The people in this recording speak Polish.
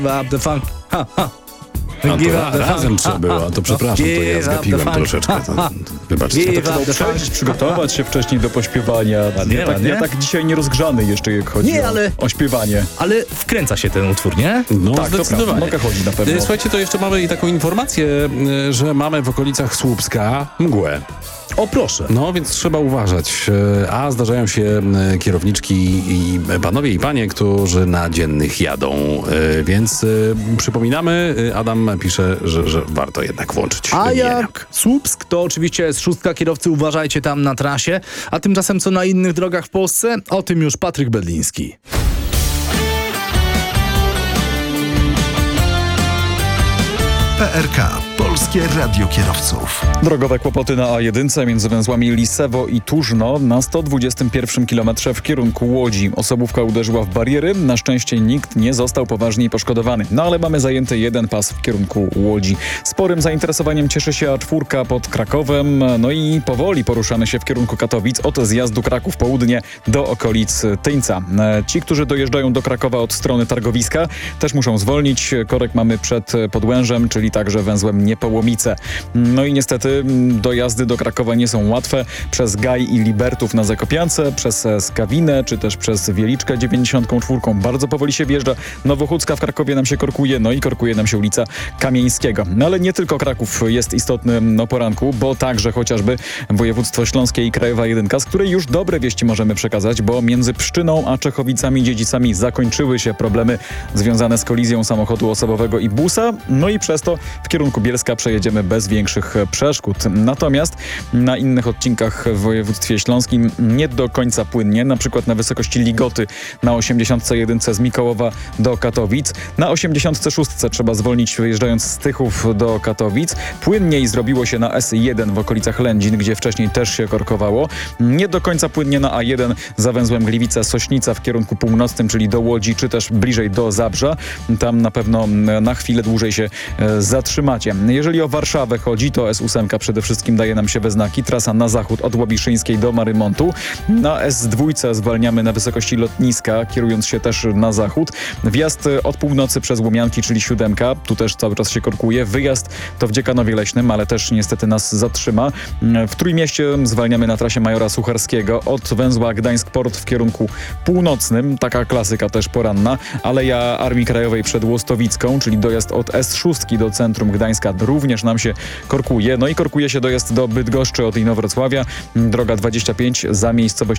up the funk. Ha, ha. No Give to up the razem funk. trzeba było, to przepraszam, to ja Give up zgapiłem the funk. troszeczkę. To, wybaczcie. Give Trzeba up the uprzedzić, funk. przygotować się wcześniej do pośpiewania. Ładnie, ładnie. Ja tak dzisiaj nie rozgrzany jeszcze, jak chodzi Nie, ale- o śpiewanie. Ale wkręca się ten utwór, nie? No, Tak, to prawda. zdecydowanie. Nogę chodzi na pewno. Słuchajcie, to jeszcze mamy i taką informację, że mamy w okolicach Słupska mgłę. O, proszę. No, więc trzeba uważać. A zdarzają się kierowniczki i panowie i panie, którzy na dziennych jadą. Więc przypominamy, Adam pisze, że warto jednak włączyć A mijaniak. jak Słupsk, to oczywiście jest szóstka, kierowcy uważajcie tam na trasie. A tymczasem co na innych drogach w Polsce? O tym już Patryk Bedliński. PRK. Polskie Radio Kierowców. Drogowe kłopoty na A1 między węzłami Lisewo i Tużno na 121 km w kierunku Łodzi. Osobówka uderzyła w bariery. Na szczęście nikt nie został poważnie poszkodowany. No ale mamy zajęty jeden pas w kierunku Łodzi. Sporym zainteresowaniem cieszy się A4 pod Krakowem. No i powoli poruszamy się w kierunku Katowic od zjazdu Kraków Południe do okolic Tyńca. Ci, którzy dojeżdżają do Krakowa od strony targowiska, też muszą zwolnić. Korek mamy przed Podłężem, czyli także węzłem Niepołomice. No i niestety dojazdy do Krakowa nie są łatwe. Przez Gaj i Libertów na Zakopiance, przez Skawinę, czy też przez Wieliczkę 94. Bardzo powoli się wjeżdża. Nowochódzka w Krakowie nam się korkuje, no i korkuje nam się ulica Kamieńskiego. No ale nie tylko Kraków jest istotny o poranku, bo także chociażby województwo śląskie i Krajowa 1, z której już dobre wieści możemy przekazać, bo między Pszczyną a Czechowicami-Dziedzicami zakończyły się problemy związane z kolizją samochodu osobowego i busa, no i przez to w kierunku Bielska przejedziemy bez większych przeszkód. Natomiast na innych odcinkach w województwie śląskim nie do końca płynnie, na przykład na wysokości Ligoty na 81 z Mikołowa do Katowic. Na 86 trzeba zwolnić wyjeżdżając z Tychów do Katowic. Płynniej zrobiło się na S1 w okolicach Lędzin, gdzie wcześniej też się korkowało. Nie do końca płynnie na A1 za węzłem Gliwice-Sośnica w kierunku północnym, czyli do Łodzi, czy też bliżej do Zabrza. Tam na pewno na chwilę dłużej się zatrzymacie. Jeżeli o Warszawę chodzi, to S8 przede wszystkim daje nam się we znaki. Trasa na zachód od Łabiszyńskiej do Marymontu. Na S2 zwalniamy na wysokości lotniska, kierując się też na zachód. Wjazd od północy przez Łomianki, czyli 7. Tu też cały czas się korkuje. Wyjazd to w Dziekanowie Leśnym, ale też niestety nas zatrzyma. W Trójmieście zwalniamy na trasie Majora Sucharskiego od węzła Gdańsk-Port w kierunku północnym. Taka klasyka też poranna. Aleja Armii Krajowej przed Łostowicką, czyli dojazd od S6 do centrum Gdańska również nam się korkuje. No i korkuje się dojazd do Bydgoszczy od Inowrocławia. Droga 25 za miejscowością